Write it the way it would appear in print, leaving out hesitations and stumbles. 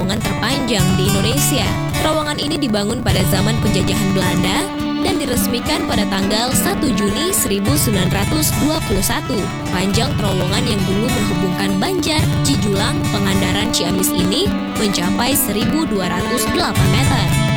terowongan terpanjang di Indonesia. Terowongan ini dibangun pada zaman penjajahan Belanda dan diresmikan pada tanggal 1 Juni 1921. Panjang terowongan yang dulu menghubungkan Banjar, Cijulang, Pangandaran, Ciamis ini mencapai 1.208 meter.